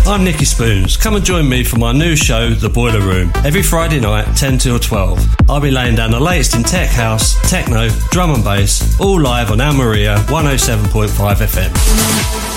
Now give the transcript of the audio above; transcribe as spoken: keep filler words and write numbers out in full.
I'm Nicky Spoons. Come and join me for my new show, The Boiler Room, every Friday night, ten till twelve. I'll be laying down the latest in tech house, techno, drum and bass, all live on Al Maria one oh seven point five F M.